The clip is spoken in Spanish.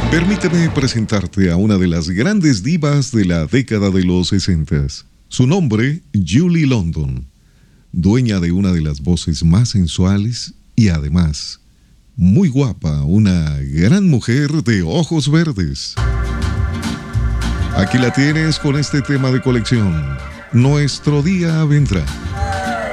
Permíteme presentarte a una de las grandes divas de la década de los 60. Su nombre, Julie London, dueña de una de las voces más sensuales y además muy guapa, una gran mujer de ojos verdes. Aquí la tienes con este tema de colección, Nuestro Día Vendrá.